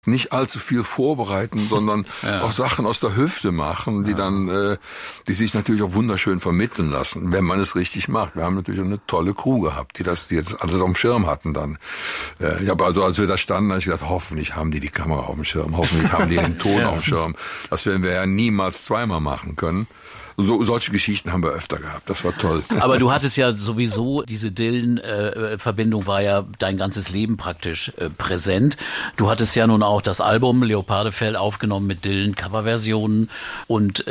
nicht allzu viel vorbereiten, sondern auch Sachen aus der Hüfte machen, die dann, die sich natürlich auch wunderschön vermitteln lassen, wenn man es richtig macht. Wir haben natürlich eine tolle Crew gehabt, die das alles auf dem Schirm hatten dann. Ich habe also, als wir da standen, habe ich gedacht, hoffentlich haben die Kamera auf dem Schirm, hoffentlich haben die den Ton auf dem Schirm. Das werden wir ja niemals zweimal machen können. Solche Geschichten haben wir öfter gehabt. Das war toll. Aber du hattest ja sowieso, diese Dylan-Verbindung war ja dein ganzes Leben praktisch präsent. Du hattest ja nun auch das Album Leopardefell aufgenommen mit Dylan-Coverversionen und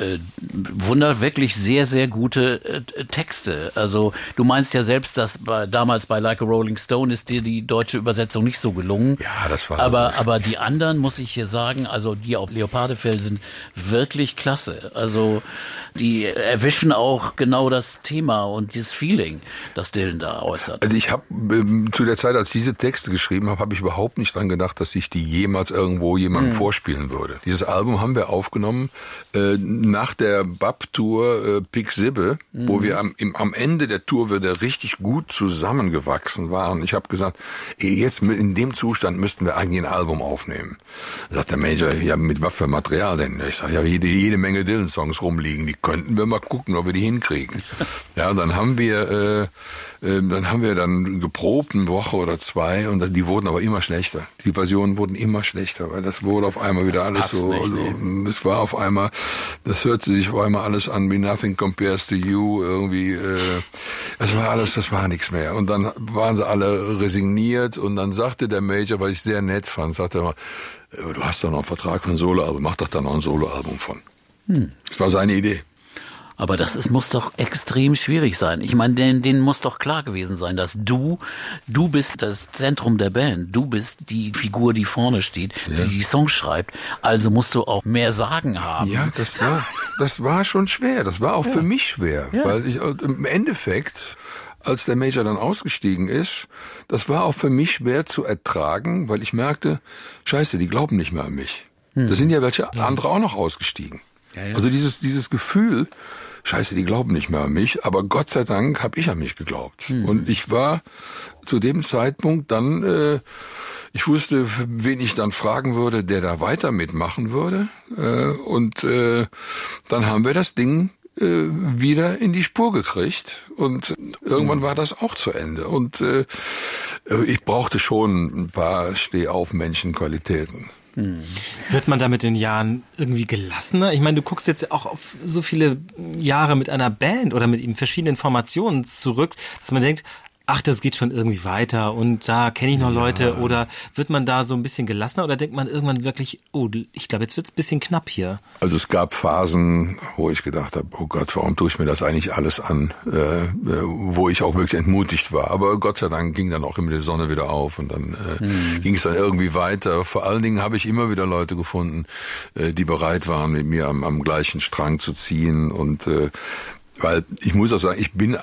wirklich sehr, sehr gute Texte. Also du meinst ja selbst, dass damals bei Like a Rolling Stone ist dir die deutsche Übersetzung nicht so gelungen. Ja, das war aber die anderen, muss ich hier sagen, also die auf Leopardefell sind wirklich klasse. Also die erwischen auch genau das Thema und das Feeling, das Dylan da äußert. Also ich habe zu der Zeit, als ich diese Texte geschrieben habe, habe ich überhaupt nicht dran gedacht, dass ich die jemals irgendwo jemandem vorspielen würde. Dieses Album haben wir aufgenommen nach der BAP-Tour Pik Sibbe, wo wir am Ende der Tour wieder richtig gut zusammengewachsen waren. Ich habe gesagt, jetzt in dem Zustand müssten wir eigentlich ein Album aufnehmen. Da sagt der Major, ja, mit was für Material denn? Ich sage, ja, jede Menge Dylan-Songs rumliegen, die könnten wir mal gucken, ob wir die hinkriegen. Ja, dann haben wir dann geprobt, eine Woche oder zwei, und die wurden aber immer schlechter. Die Versionen wurden immer schlechter, weil das wurde auf einmal wieder alles so, es war auf einmal, das hörte sich auf einmal alles an wie Nothing Compares to You, irgendwie, das war nichts mehr. Und dann waren sie alle resigniert, und dann sagte der Major, was ich sehr nett fand, sagte er mal, du hast doch noch einen Vertrag für ein Soloalbum, mach doch da noch ein Soloalbum von. Das war seine Idee. Aber muss doch extrem schwierig sein. Ich meine, denen muss doch klar gewesen sein, dass du bist das Zentrum der Band. Du bist die Figur, die vorne steht, die Songs schreibt. Also musst du auch mehr Sagen haben. Ja, das war schon schwer. Das war auch für mich schwer. Ja. Weil im Endeffekt, als der Major dann ausgestiegen ist, das war auch für mich schwer zu ertragen, weil ich merkte, Scheiße, die glauben nicht mehr an mich. Da sind ja welche andere auch noch ausgestiegen. Ja. Also dieses Gefühl, Scheiße, die glauben nicht mehr an mich, aber Gott sei Dank habe ich an mich geglaubt. Und ich war zu dem Zeitpunkt dann, ich wusste, wen ich dann fragen würde, der da weiter mitmachen würde. Und dann haben wir das Ding wieder in die Spur gekriegt, und irgendwann war das auch zu Ende. Und ich brauchte schon ein paar Stehauf-Menschen-Qualitäten. Wird man da mit den Jahren irgendwie gelassener? Ich meine, du guckst jetzt auch auf so viele Jahre mit einer Band oder mit eben verschiedenen Formationen zurück, dass man denkt, ach, das geht schon irgendwie weiter und da kenne ich noch Leute, oder wird man da so ein bisschen gelassener, oder denkt man irgendwann wirklich, oh, ich glaube, jetzt wird's ein bisschen knapp hier? Also es gab Phasen, wo ich gedacht habe, oh Gott, warum tue ich mir das eigentlich alles an, wo ich auch wirklich entmutigt war. Aber Gott sei Dank ging dann auch immer die Sonne wieder auf, und dann ging es dann irgendwie weiter. Vor allen Dingen habe ich immer wieder Leute gefunden, die bereit waren, mit mir am gleichen Strang zu ziehen, und weil ich muss auch sagen, ich bin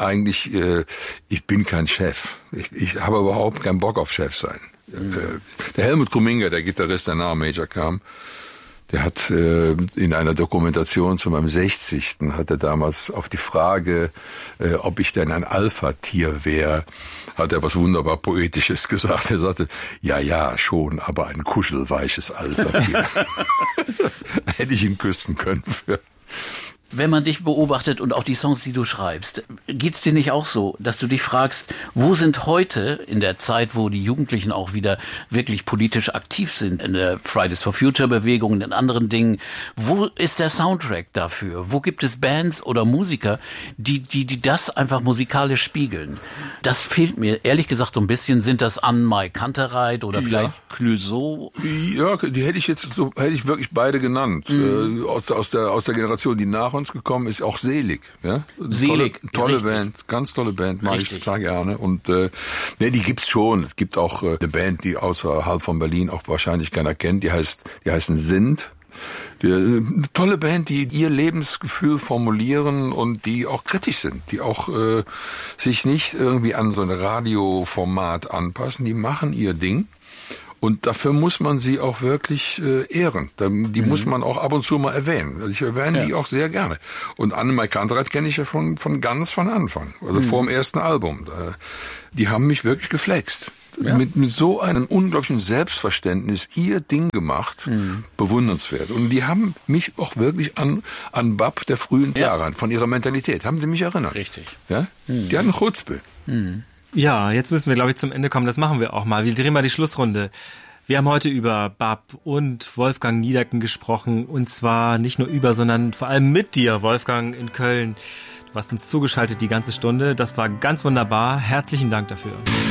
kein Chef. Ich habe überhaupt keinen Bock auf Chef sein. Der Helmut Kuminga, der Gitarrist, der nach Major kam, der hat in einer Dokumentation zu meinem 60. hat er damals auf die Frage, ob ich denn ein Alpha-Tier wäre, hat er was wunderbar Poetisches gesagt. Er sagte, ja, schon, aber ein kuschelweiches Alpha-Tier. Hätte ich ihn küssen können für. Wenn man dich beobachtet und auch die Songs, die du schreibst, geht's dir nicht auch so, dass du dich fragst, wo sind heute, in der Zeit, wo die Jugendlichen auch wieder wirklich politisch aktiv sind, in der Fridays for Future Bewegung, in anderen Dingen, wo ist der Soundtrack dafür? Wo gibt es Bands oder Musiker, die das einfach musikalisch spiegeln? Das fehlt mir, ehrlich gesagt, so ein bisschen. Sind das Anne-Mai Kantereit oder vielleicht Clouseau? Ja, die hätte ich wirklich beide genannt. Aus der Generation, die nach uns gekommen ist, auch Selig. Ja? Tolle Band, ganz tolle Band, mag ich total gerne. Und die gibt's schon. Es gibt auch eine Band, die außerhalb von Berlin auch wahrscheinlich keiner kennt, die heißen Sind. Eine tolle Band, die ihr Lebensgefühl formulieren und die auch kritisch sind, die auch sich nicht irgendwie an so ein Radioformat anpassen, die machen ihr Ding. Und dafür muss man sie auch wirklich ehren. Die muss man auch ab und zu mal erwähnen. Also ich erwähne die auch sehr gerne. Und Anne-Mai Kantereit kenne ich ja von Anfang. Also vor dem ersten Album. Die haben mich wirklich geflext. mit so einem unglaublichen Selbstverständnis ihr Ding gemacht, bewundernswert. Und die haben mich auch wirklich an Bab der frühen Jahre, von ihrer Mentalität, haben sie mich erinnert. Richtig. Ja? Die hatten Chutzpe. Ja, jetzt müssen wir, glaube ich, zum Ende kommen. Das machen wir auch mal. Wir drehen mal die Schlussrunde. Wir haben heute über Bab und Wolfgang Niedecken gesprochen. Und zwar nicht nur über, sondern vor allem mit dir, Wolfgang, in Köln. Du warst uns zugeschaltet die ganze Stunde. Das war ganz wunderbar. Herzlichen Dank dafür.